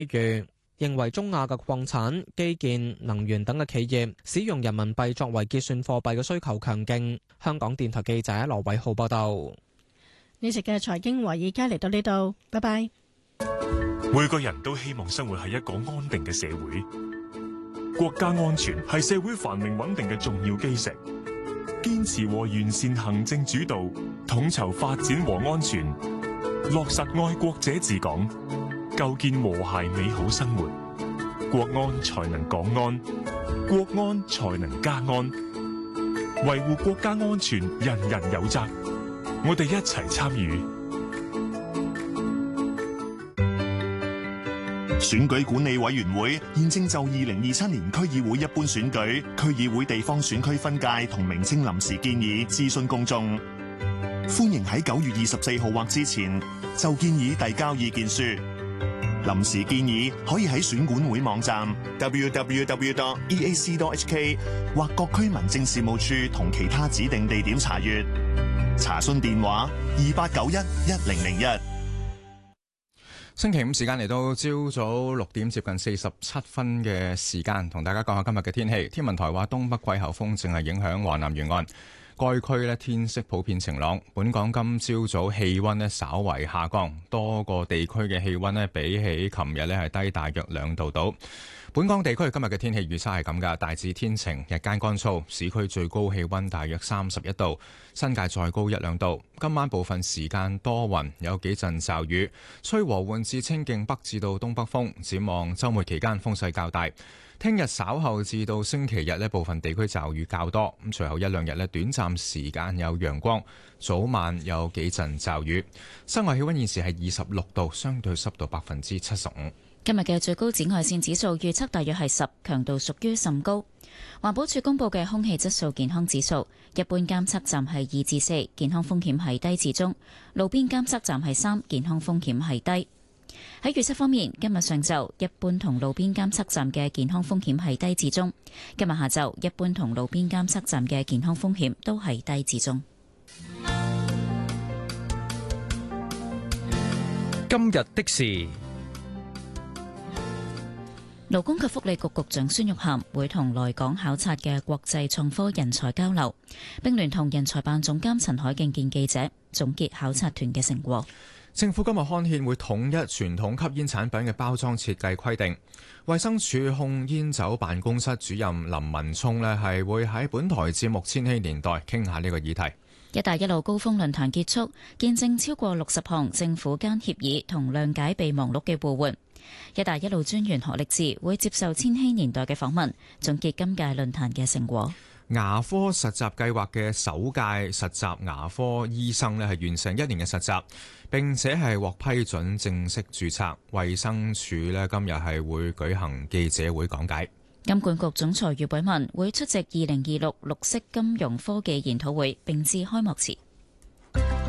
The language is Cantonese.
如認為中亞嘅礦產、基建、能源等嘅企業使用人民幣作為結算貨幣嘅需求強勁。香港電台記者羅偉浩報道。 呢集嘅財經華爾街嚟到呢度，拜拜。 每個人都希望生活喺一個安定嘅社會，國家安全係社會繁榮穩定嘅重要基石。堅持和完善行政主導，統籌發展和安全，落實愛國者治港，構建和諧美好生活，國安才能港安，國安才能家安。維護國家安全，人人有責。我哋一齊參與。 選舉管理委員會現正就2027年區議會一般選舉、區議會地方選區分界同名稱臨時建議諮詢公眾。歡迎喺9月24號或之前就建議遞交意見書。臨時建議可以喺選管會網站 www.eac.hk 或各區民政事務處同其他指定地點查閱。查詢電話28911001。 星期五時間嚟到朝早6點接近47分嘅時間，同大家講下今日嘅天氣。天文台話東北季候風正係影響華南沿岸，該區咧天色普遍晴朗。本港今朝早氣溫咧稍為下降，多個地區嘅氣溫咧比起琴日咧係低大約2度到。本港地區今日嘅天氣預測係咁噶，大致天晴，日間乾燥，市區最高氣溫大約31度，新界再高1-2度。今晚部分時間多雲，有幾陣驟雨，吹和緩至清勁北至到東北風。展望週末期間風勢較大，聽日稍後至到星期日部分地區驟雨較多。咁隨後1-2日短暫時間有陽光，早晚有幾陣驟雨。室外氣溫現時係26度，相對濕度75%。 今日嘅最高紫外線指數預測大約係10，強度屬於甚高。環保署公布嘅空氣質素健康指數，一般監測站係2至4，健康風險係低至中；路邊監測站係3，健康風險係低。喺預測方面，今日上晝一般同路邊監測站嘅健康風險係低至中；今日下晝一般同路邊監測站嘅健康風險都係低至中。 今日的事。 勞工及福利局局長孫玉菡會同來港考察嘅國際創科人才交流，並聯同人才辦總監陳海敬見記者總結考察團嘅成果。 政府今日刊憲會統一傳統吸煙產品嘅包裝設計規定。衛生署控煙酒辦公室主任林文聰呢係會喺本台節目《千禧年代》傾下呢個議題。 一帶一路高峰論壇結束，見證超過60項政府間協議同諒解備忘錄嘅互換。一帶一路專員何力智會接受千禧年代嘅訪問，總結今屆論壇嘅成果。 牙科實習計劃嘅首屆實習牙科醫生呢係完成1年嘅實習，並且係獲批准正式註冊。衛生署呢今日係會舉行記者會講解。 金管局總裁余偉文會出席2026綠色金融科技研討會，並致開幕詞。